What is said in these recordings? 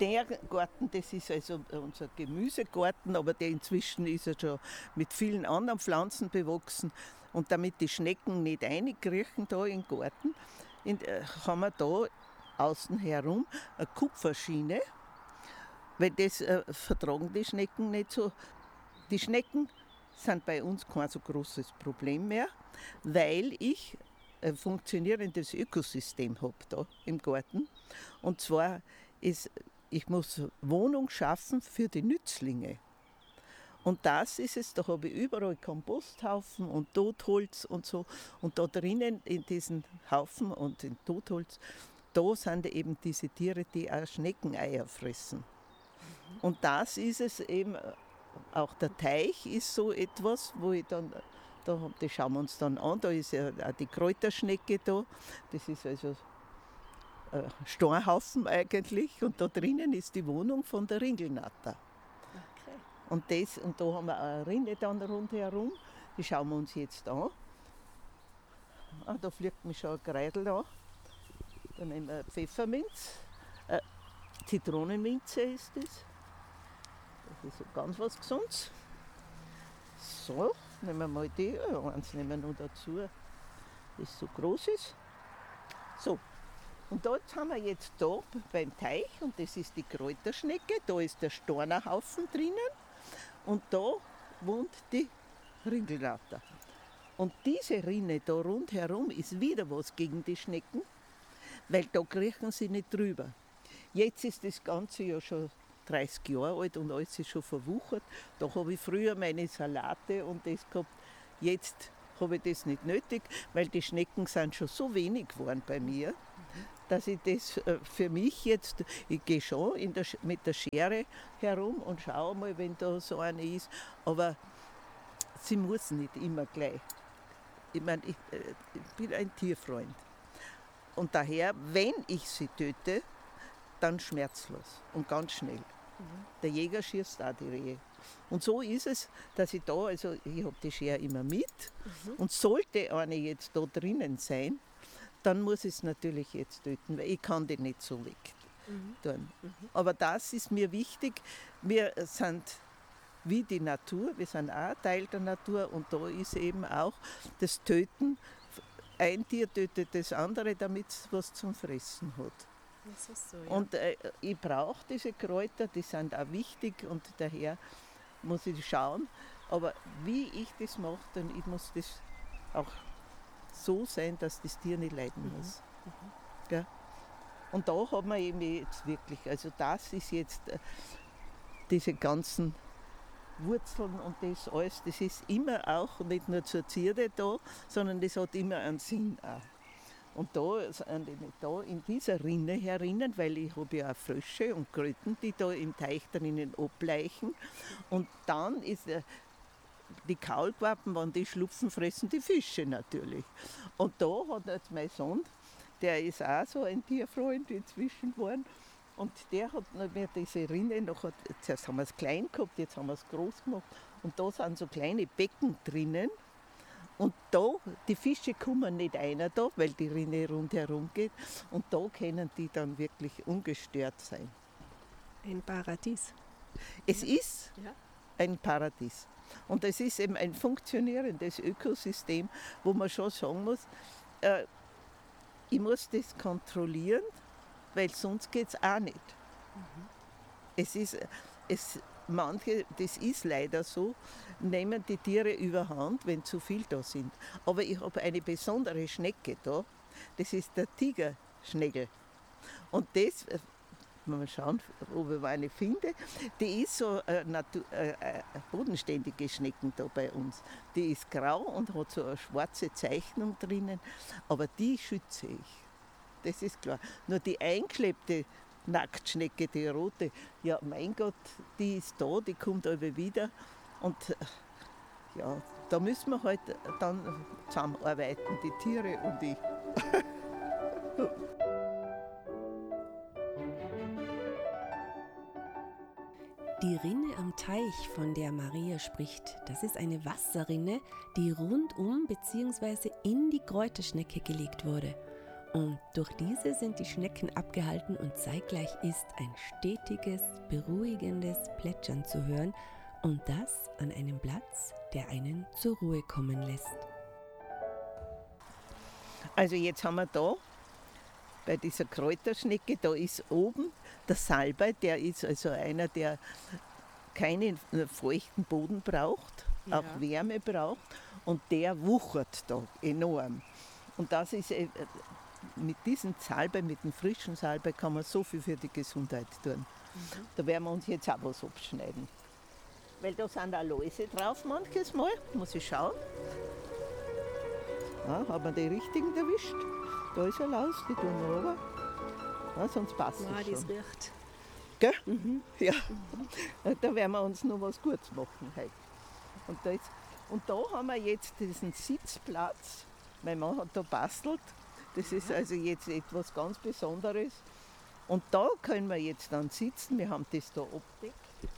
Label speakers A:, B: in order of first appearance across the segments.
A: Der Garten, das ist also unser Gemüsegarten, aber der inzwischen ist ja schon mit vielen anderen Pflanzen bewachsen. Und damit die Schnecken nicht reinkriechen da in den Garten, haben wir da außen herum eine Kupferschiene, weil das vertragen die Schnecken nicht so. Die Schnecken sind bei uns kein so großes Problem mehr, weil ich ein funktionierendes Ökosystem habe da im Garten. Und zwar ich muss Wohnung schaffen für die Nützlinge. Und das ist es, da habe ich überall Komposthaufen und Totholz und so. Und da drinnen in diesen Haufen und in Totholz, da sind eben diese Tiere, die auch Schneckeneier fressen. Und das ist es eben, auch der Teich ist so etwas, wo ich dann, das schauen wir uns dann an, da ist ja auch die Kräuterschnecke da, das ist also ein Steinhaufen eigentlich und da drinnen ist die Wohnung von der Ringelnatter. Okay. Und da haben wir auch eine Rinne dann rundherum, die schauen wir uns jetzt an. Ah, da fliegt mich schon ein Kreidel an. Dann nehmen wir Pfefferminz, Zitronenminze ist das. Das ist so ganz was Gesundes. So, nehmen wir mal die, eins nehmen wir noch dazu, das so groß ist. So, und da haben wir jetzt da beim Teich, und das ist die Kräuterschnecke, da ist der Stornerhaufen drinnen und da wohnt die Ringelnatter. Und diese Rinne da rundherum ist wieder was gegen die Schnecken, weil da kriechen sie nicht drüber. Jetzt ist das Ganze ja schon 30 Jahre alt und alles ist schon verwuchert. Da habe ich früher meine Salate und das gehabt. Jetzt habe ich das nicht nötig, weil die Schnecken sind schon so wenig geworden bei mir, dass ich das für mich jetzt, ich gehe schon mit der Schere herum und schaue mal, wenn da so eine ist, aber sie muss nicht immer gleich. Ich meine, ich bin ein Tierfreund. Und daher, wenn ich sie töte, dann schmerzlos und ganz schnell. Der Jäger schießt auch die Rehe. Und so ist es, dass ich da, also ich habe die Schere immer mit und sollte eine jetzt da drinnen sein, dann muss ich es natürlich jetzt töten, weil ich kann die nicht so weg tun. Aber das ist mir wichtig. Wir sind wie die Natur, wir sind auch ein Teil der Natur und da ist eben auch das Töten, ein Tier tötet das andere, damit es was zum Fressen hat. Das ist so, ja. Und ich brauche diese Kräuter, die sind auch wichtig und daher muss ich schauen. Aber wie ich das mache, dann ich muss das auch so sein, dass das Tier nicht leiden muss. Ja? Und da hat man eben jetzt wirklich, also das ist jetzt diese ganzen Wurzeln und das alles, das ist immer auch nicht nur zur Zierde da, sondern das hat immer einen Sinn auch. Und da in dieser Rinne herinnen, weil ich habe ja auch Frösche und Kröten, die da im Teich drinnen ableichen. Und dann ist die Kaulquappen, wenn die schlupfen, fressen die Fische natürlich. Und da hat jetzt mein Sohn, der ist auch so ein Tierfreund inzwischen geworden, und der hat mir diese Rinne, zuerst haben wir es klein gehabt, jetzt haben wir es groß gemacht. Und da sind so kleine Becken drinnen. Und da, die Fische kommen nicht einer da, weil die Rinne rundherum geht. Und da können die dann wirklich ungestört sein.
B: Ein Paradies.
A: Es ist ein Paradies. Und es ist eben ein funktionierendes Ökosystem, wo man schon sagen muss, ich muss das kontrollieren, weil sonst geht es auch nicht. Das ist leider so, nehmen die Tiere überhand, wenn zu viel da sind. Aber ich habe eine besondere Schnecke da, das ist der Tigerschneckel. Und das, mal schauen, ob ich eine finde, die ist so eine bodenständige Schnecken da bei uns. Die ist grau und hat so eine schwarze Zeichnung drinnen, aber die schütze ich. Das ist klar. Nur die eingeklebte Nacktschnecke, die rote, ja mein Gott, die ist da, die kommt aber wieder. Und ja, da müssen wir halt dann zusammenarbeiten, die Tiere und ich.
B: Die Rinne am Teich, von der Maria spricht, das ist eine Wasserrinne, die rundum bzw. in die Kräuterschnecke gelegt wurde. Und durch diese sind die Schnecken abgehalten und zeitgleich ist ein stetiges, beruhigendes Plätschern zu hören und das an einem Platz, der einen zur Ruhe kommen lässt.
A: Also jetzt haben wir da bei dieser Kräuterschnecke, da ist oben der Salbei, der ist also einer, der keinen feuchten Boden braucht, auch Wärme braucht und der wuchert da enorm. Und das ist mit diesem Salbei, mit dem frischen Salbei kann man so viel für die Gesundheit tun. Da werden wir uns jetzt auch was abschneiden. Weil da sind auch Läuse drauf manches Mal, muss ich schauen. Ja, haben wir die richtigen erwischt? Da ist eine Laus, die tun wir runter. Ja, sonst passt es schon.
B: Das riecht.
A: Gell? Ja. Da werden wir uns noch was Gutes machen heute. Und da haben wir jetzt diesen Sitzplatz. Mein Mann hat da bastelt. Das ist also jetzt etwas ganz Besonderes. Und da können wir jetzt dann sitzen. Wir haben das da abgedeckt,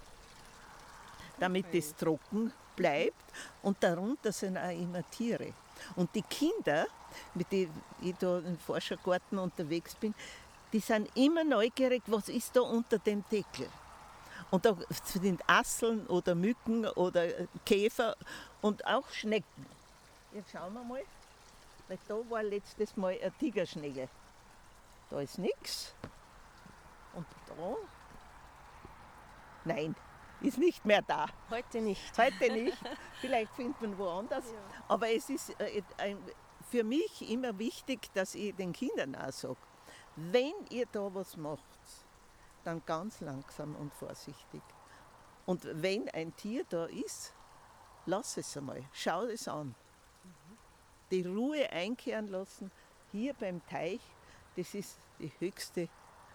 A: damit das trocken bleibt. Und darunter sind auch immer Tiere. Und die Kinder, mit denen ich da im Forschergarten unterwegs bin, die sind immer neugierig, was ist da unter dem Deckel. Und da sind Asseln oder Mücken oder Käfer und auch Schnecken. Jetzt schauen wir mal, weil da war letztes Mal eine Tigerschnecke. Da ist nichts. Und da, nein, ist nicht mehr da.
B: Heute nicht.
A: Heute nicht. Vielleicht findet man woanders. Ja. Aber es ist für mich immer wichtig, dass ich den Kindern auch sage, wenn ihr da was macht, dann ganz langsam und vorsichtig. Und wenn ein Tier da ist, lass es einmal, schau es an. Die Ruhe einkehren lassen, hier beim Teich, das ist die höchste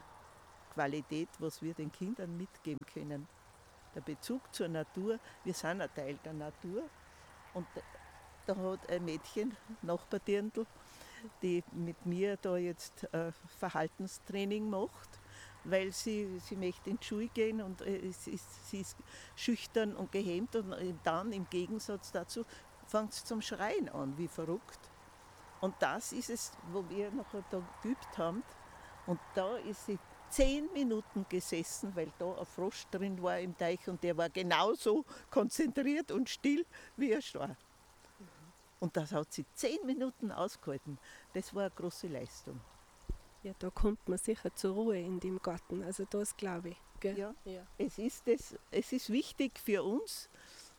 A: Qualität, was wir den Kindern mitgeben können. Der Bezug zur Natur, wir sind ein Teil der Natur. Und da hat ein Mädchen, Nachbardirndl, die mit mir da jetzt Verhaltenstraining macht, weil sie möchte in die Schule gehen und sie ist schüchtern und gehemmt und dann im Gegensatz dazu fängt sie zum Schreien an, wie verrückt. Und das ist es, wo wir nachher da geübt haben. Und da ist sie 10 Minuten gesessen, weil da ein Frosch drin war im Teich und der war genauso konzentriert und still wie ein Star. Und das hat sie 10 Minuten ausgehalten. Das war eine große Leistung.
C: Ja, da kommt man sicher zur Ruhe in dem Garten. Also das glaube ich. Gell?
A: Ja. Es ist wichtig für uns,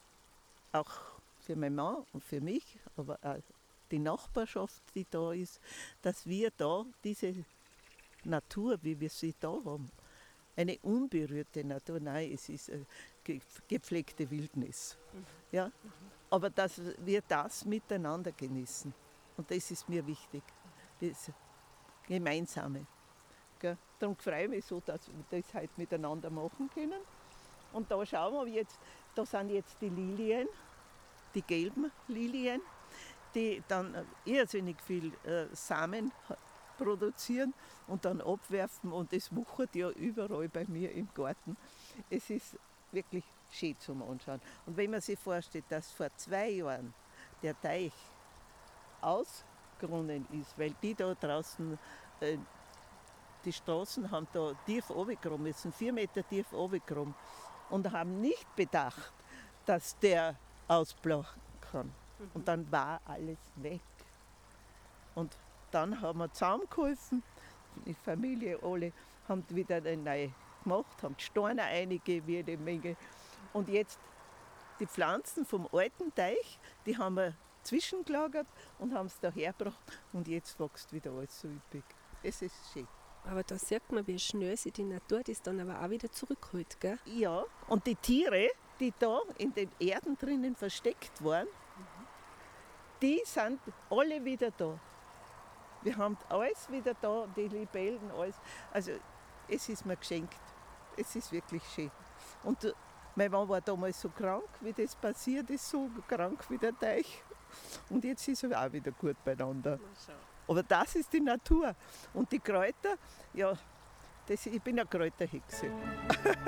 A: auch für meinen Mann und für mich, aber auch die Nachbarschaft, die da ist, dass wir da diese Natur, wie wir sie da haben, eine unberührte Natur, nein, es ist eine gepflegte Wildnis. Ja? Aber dass wir das miteinander genießen. Und das ist mir wichtig, das Gemeinsame. Gell? Darum freue ich mich so, dass wir das heute miteinander machen können. Und da schauen wir jetzt, da sind jetzt die Lilien, die gelben Lilien, die dann irrsinnig viel Samen produzieren und dann abwerfen. Und es wuchert ja überall bei mir im Garten. Es ist wirklich schön zum Anschauen. Und wenn man sich vorstellt, dass vor 2 Jahren der Teich ausgerunnen ist, weil die da draußen, die Straßen haben da tief runtergekommen, es sind 4 Meter tief runtergekommen und haben nicht bedacht, dass der ausblachen kann. Und dann war alles weg. Und dann haben wir zusammengeholfen, die Familie alle haben wieder eine neue gemacht, haben die Steine eingegeben, jede Menge. Und jetzt die Pflanzen vom alten Teich, die haben wir zwischengelagert und haben es da hergebracht und jetzt wächst wieder alles so üppig. Es ist schön.
C: Aber da sieht man, wie schnell sich die Natur das dann aber auch wieder zurückholt, gell?
A: Ja, und die Tiere, die da in den Erden drinnen versteckt waren, die sind alle wieder da. Wir haben alles wieder da, die Libellen, alles. Also es ist mir geschenkt. Es ist wirklich schön. Und mein Mann war damals so krank, wie das passiert ist, so krank wie der Teich. Und jetzt ist er auch wieder gut beieinander. Aber das ist die Natur. Und die Kräuter, ja, ich bin eine Kräuterhexe.